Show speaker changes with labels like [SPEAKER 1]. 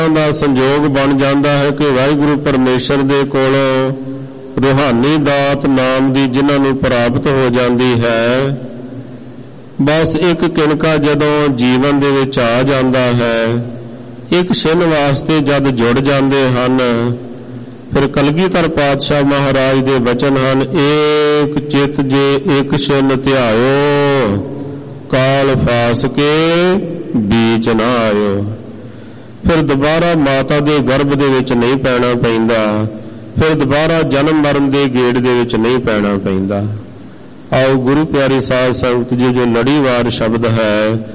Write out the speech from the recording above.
[SPEAKER 1] ਦਾ ਸੰਜੋਗ ਬਣ ਜਾਂਦਾ ਹੈ ਕਿ ਵਾਹਿਗੁਰੂ ਪਰਮੇਸ਼ਰ ਦੇ ਕੋਲੋਂ ਰੂਹਾਨੀ ਦਾਤ ਨਾਮ ਦੀ ਜਿਨ੍ਹਾਂ ਨੂੰ ਪ੍ਰਾਪਤ ਹੋ ਜਾਂਦੀ ਹੈ, ਬਸ ਇੱਕ ਕਿਣਕਾ ਜਦੋਂ ਜੀਵਨ ਦੇ ਵਿੱਚ ਆ ਜਾਂਦਾ ਹੈ, ਇੱਕ ਛਿਨ ਵਾਸਤੇ ਜਦ ਜੁੜ ਜਾਂਦੇ ਹਨ, ਫਿਰ ਕਲਗੀਧਰ ਪਾਤਸ਼ਾਹ ਮਹਾਰਾਜ ਦੇ ਬਚਨ ਹਨ, ਏਕ ਚਿਤ ਜੇ ਇੱਕ ਛਿਨ ਧਿਆਇਓ, ਕਾਲ ਫਾਸ ਕੇ ਬੀਚ ਨਾ ਆਇਓ। ਫਿਰ ਦੁਬਾਰਾ ਮਾਤਾ ਦੇ ਗਰਭ ਦੇ ਵਿੱਚ ਨਹੀਂ ਪੈਣਾ ਪੈਂਦਾ, ਫਿਰ ਦੁਬਾਰਾ ਜਨਮ ਮਰਨ ਦੇ ਗੇੜ ਦੇ ਵਿੱਚ ਨਹੀਂ ਪੈਣਾ ਪੈਂਦਾ। ਆਓ ਗੁਰੂ ਪਿਆਰੀ ਸਾਧ ਸੰਗਤ ਜੀ, ਜੋ ਲੜੀਵਾਰ ਸ਼ਬਦ ਹੈ